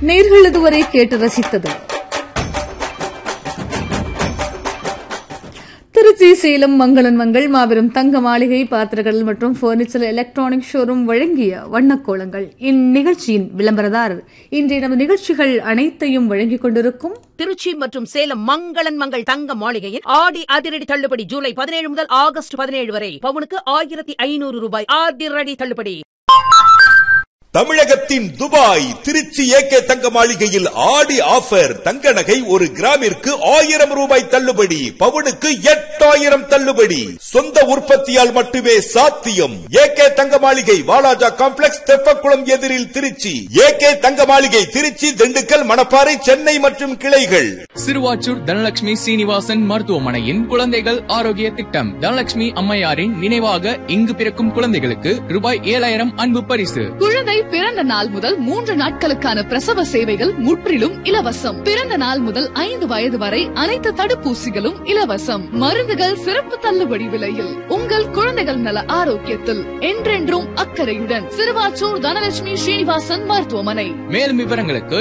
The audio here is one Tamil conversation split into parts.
நேர்கள் இதுவரை கேட்டு ரசித்தது திருச்சி சேலம் மங்களன் மங்கள் மாபெரும் தங்க மாளிகை பாத்திரங்கள் மற்றும் பர்னிச்சர் எலக்ட்ரானிக் ஷோரூம் வழங்கிய வண்ணக்கோலங்கள். இந்நிகழ்ச்சியின் விளம்பரதாரர் இன்றைய நமது நிகழ்ச்சிகள் அனைத்தையும் வழங்கிக் கொண்டிருக்கும் திருச்சி மற்றும் சேலம் மங்களன் மங்கள் தங்க மாளிகையில் ஆடி அதிரடி தள்ளுபடி ஜூலை 17 முதல் ஆகஸ்ட் 17 வரை பவுனுக்கு 1500 ரூபாய் அதிரடி தள்ளுபடி. தமிழகத்தின் துபாய் திருச்சி ஏகே தங்க மாளிகையில் ஆடி ஆஃபர். தங்க நகை ஒரு கிராமிற்கு 1000 ரூபாய் தள்ளுபடி, பவுனுக்கு 8000 தள்ளுபடி. சொந்த உற்பத்தியால் மட்டுமே சாத்தியம். ஏகே தங்க மாளிகை வாலாஜா காம்ப்ளெக்ஸ் தெப்பக்குளம் எதிரில் திருச்சி. ஏகே தங்க மாளிகை திருச்சி, திண்டுக்கல், மணப்பாறை, சென்னை மற்றும் கிளைகள். சிறுவாச்சூர் தனலட்சுமி சீனிவாசன் மருத்துவமனையின் குழந்தைகள் ஆரோக்கிய திட்டம். தனலட்சுமி அம்மையாரின் நினைவாக இங்கு பிறக்கும் குழந்தைகளுக்கு ரூபாய் 7000 அன்பு பரிசு. குழந்தை பிறந்த நாள் முதல் 3 நாட்களுக்கான பிரசவ சேவைகள் முற்றிலும் இலவசம். பிறந்த நாள் முதல் 5 வயது வரை அனைத்து தடுப்பூசிகளும் இலவசம். மருந்துகள் சிறப்பு தள்ளுபடி விலையில். உங்கள் குழந்தைகள் நல ஆரோக்கியத்தில் என்றென்றும் அக்கறையுடன் சிறுவாச்சூர் தனலட்சுமி ஸ்ரீனிவாசன் மருத்துவமனை. மேலும் விவரங்களுக்கு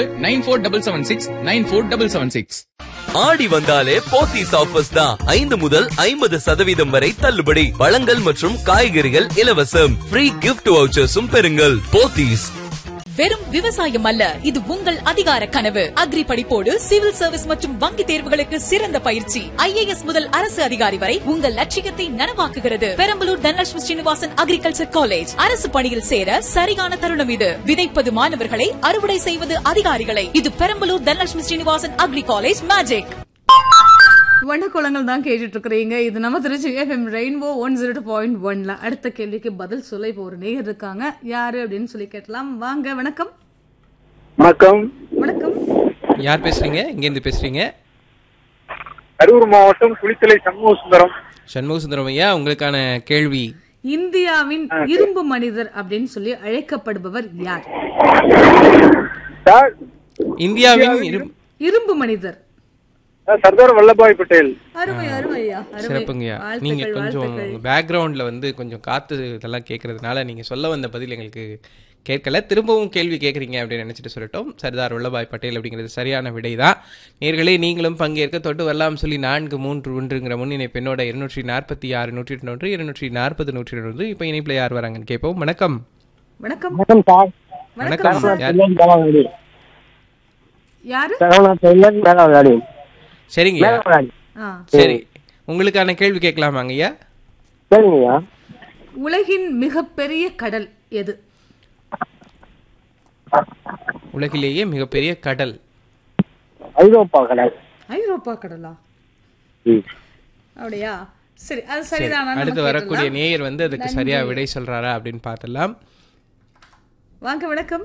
9477694776. ஆடி வந்தாலே போத்தீஸ் ஆஃபர்ஸ் தான். 5 முதல் 50% வரை தள்ளுபடி. பழங்கள் மற்றும் காய்கறிகள் இலவசம். ஃப்ரீ கிஃப்ட் வவுச்சர்ஸும் பெறுங்கள். போத்தீஸ். வெறும் விவசாயம் அல்ல, இது உங்கள் அதிகார கனவு. அக்ரி படிப்போடு சிவில் சர்வீஸ் மற்றும் வங்கி தேர்வுகளுக்கு சிறந்த பயிற்சி. IAS முதல் அரசு அதிகாரி வரை உங்கள் லட்சியத்தை நனவாக்குகிறது. Perambalur Dhanalakshmi Srinivasan agriculture college. அரசு பணியில் சேர சரியான தருணம் இது. விதைப்பது மாணவர்களை, அறுவடை செய்வது அதிகாரிகளை. இது Perambalur Dhanalakshmi Srinivasan agri college magic. வண்ணக்கோலங்கள் தான் கேட்டுட்டு இருக்கிறீங்க. இது நம்ம திருச்சி FM ரெயின்போ 102.1. அடுத்த கேள்விக்கு பதில் சொல்ல இப்போ ஒரு நேயர் இருக்காங்க. யாரு அப்படின்னு சொல்லி கேட்டலாம். வாங்க. வணக்கம். வணக்கம். வணக்கம். யார் பேசுறீங்க? எங்க இருந்து பேசுறீங்க? கரூர் மாவட்டம் குளித்தலை சண்முகசுந்தரம். சண்முகசுந்தரம் ஐயா, உங்களுக்கான கேள்வி. இந்தியாவின் இரும்பு மனிதர் அப்படின்னு சொல்லி அழைக்கப்படுபவர் யார்? இந்தியாவின் இரும்பு மனிதர் சர்தார் வல்லபாய் பட்டேல். அருமை அருமையா, சிறப்புங்கய்யா. நீங்க கொஞ்சம் பேக்ரவுண்ட்ல கொஞ்சம் காத்து இதெல்லாம் கேட்கறதுனால நீங்க சொல்ல வந்த பதில் எங்களுக்கு கேட்கல. திரும்பவும் கேள்வி கேட்குறீங்க அப்படின்னு நினைச்சிட்டு சொல்லட்டும். சர்தார் வல்லபாய் பட்டேல் அப்படிங்கிறது சரியான விடை தான். நேர்களே, நீங்களும் பங்கேற்க தொட்டு வரலாம். சொல்லி 431ங்கிற முன்னிணைப்பு என்னோட 246 101 240 101. இப்போ இணைப்புல யார் வராங்கன்னு கேட்போம். வணக்கம். வணக்கம். வணக்கம். யாரு? சரிங்க. சரி, உங்களுக்கான கேள்வி கேட்கலாமாங்க ஐயா? உலகின் மிகப்பெரிய கடல் எது? உலகிலேயே மிகப்பெரிய கடல்? ஐரோப்பா கடல். ஐரோப்பா கடலா? அப்படியா? சரி, அது சரிதானா? அடுத்து வரக்கூடிய நேயர் அதுக்கு சரியா விடை சொல்றாரா அப்படின்னு பார்த்தலாம். வாங்க. வணக்கம்.